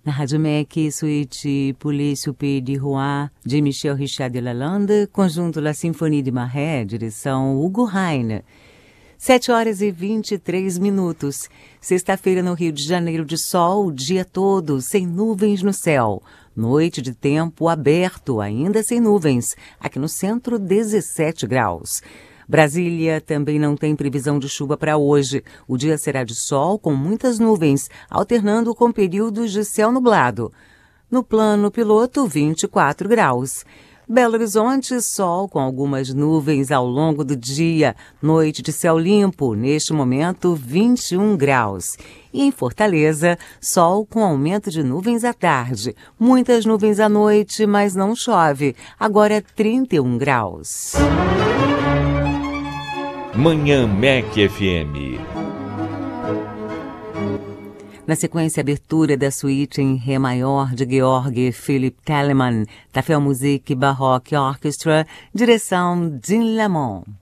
Na Rádio MEC, suíte Polício P. de Rouen, de Michel Richard de Lalande, conjunto La Symphonie de Marais, direção Hugo Rainer. 7h23. Sexta-feira no Rio de Janeiro de sol, o dia todo, sem nuvens no céu. Noite de tempo aberto, ainda sem nuvens. Aqui no centro, 17 graus. Brasília também não tem previsão de chuva para hoje. O dia será de sol com muitas nuvens, alternando com períodos de céu nublado. No plano piloto, 24 graus. Belo Horizonte, sol com algumas nuvens ao longo do dia. Noite de céu limpo, neste momento, 21 graus. E em Fortaleza, sol com aumento de nuvens à tarde. Muitas nuvens à noite, mas não chove. Agora é 31 graus. Manhã MEC FM. Na sequência, abertura da suíte em Ré maior de Georg Philipp Telemann, da Filmmusik Baroque Orchestra, direção Dean Lamont.